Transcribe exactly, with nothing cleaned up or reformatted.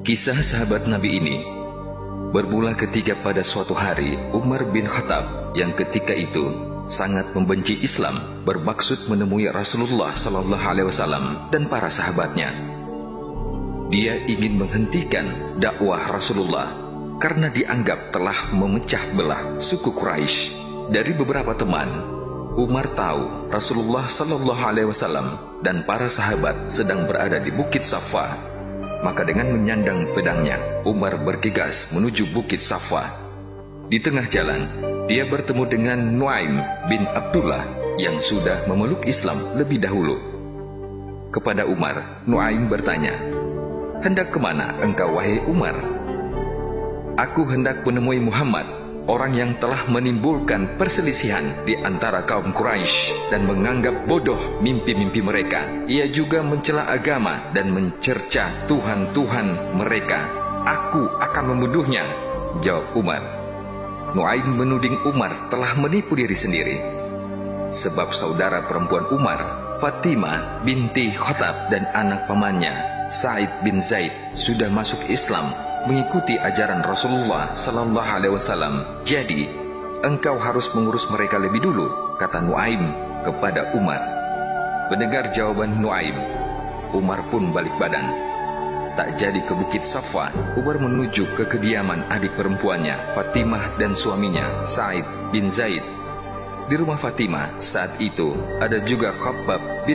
Kisah sahabat Nabi ini bermula ketika pada suatu hari Umar bin Khattab yang ketika itu sangat membenci Islam bermaksud menemui Rasulullah Sallallahu Alaihi Wasallam dan para sahabatnya. Dia ingin menghentikan dakwah Rasulullah karena dianggap telah memecah belah suku Quraisy. Dari beberapa teman, Umar tahu Rasulullah Sallallahu Alaihi Wasallam dan para sahabat sedang berada di Bukit Safa. Maka dengan menyandang pedangnya, Umar bergegas menuju Bukit Safa. Di tengah jalan, dia bertemu dengan Nuaim bin Abdullah yang sudah memeluk Islam lebih dahulu. Kepada Umar, Nuaim bertanya, "Hendak kemana engkau wahai Umar?" "Aku hendak menemui Muhammad, orang yang telah menimbulkan perselisihan di antara kaum Quraisy dan menganggap bodoh mimpi-mimpi mereka. Ia juga mencela agama dan mencerca Tuhan-Tuhan mereka. Aku akan membunuhnya," jawab Umar. Nuaim menuding Umar telah menipu diri sendiri. Sebab saudara perempuan Umar, Fatimah binti Khattab dan anak pamannya, Sa'id bin Zaid, sudah masuk Islam mengikuti ajaran Rasulullah Sallallahu Alaihi Wasallam. "Jadi, engkau harus mengurus mereka lebih dulu," kata Nuaim kepada Umar. Mendengar jawaban Nuaim, Umar pun balik badan. Tak jadi ke Bukit Safa, Umar menuju ke kediaman adik perempuannya, Fatimah, dan suaminya, Sa'id bin Zaid. Di rumah Fatimah saat itu ada juga Khabbab bin